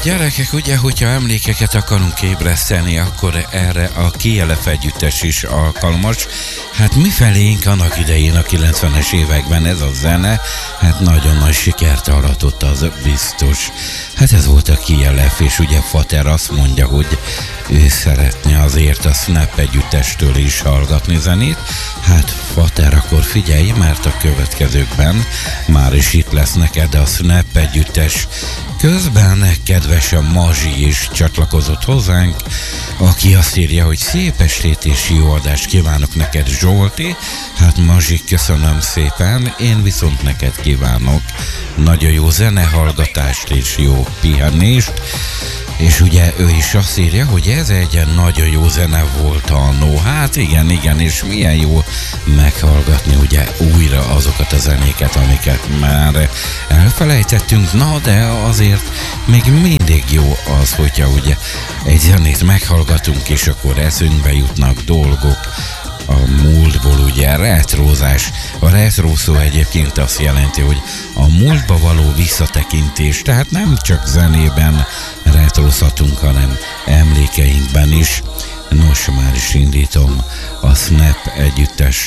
Gyerekek, ugye, hogyha emlékeket akarunk ébreszteni, akkor erre a Kielef együttes is alkalmas. Hát mifelénk annak idején a 90-es években ez a zene, hát nagyon nagy sikert aratott, az biztos. Hát ez volt a Kielef, és ugye Fater azt mondja, hogy ő szeretne azért a Snap együttestől is hallgatni zenét. Hát Fater, akkor figyelj, mert a következőkben már is itt lesz neked a Snap együttes. Közben kedves a Mazsi is csatlakozott hozzánk, aki azt írja, hogy szép estét és jó adást kívánok neked, Zsolti. Hát Mazsi, köszönöm szépen, én viszont neked kívánok nagyon jó zenehallgatást és jó pihenést. És ugye ő is azt írja, hogy ez egy nagyon jó zene volt annó. Hát igen, és milyen jó meghallgatni ugye újra azokat a zenéket, amiket már elfelejtettünk. Na, de azért még mindig jó az, hogyha ugye egy zenét meghallgatunk, és akkor eszünkbe jutnak dolgok a múltból, ugye retrózás. A retro szó egyébként azt jelenti, hogy a múltba való visszatekintés, tehát nem csak zenében retrózhatunk, hanem emlékeinkben is. Nos, már is indítom a Snap együttes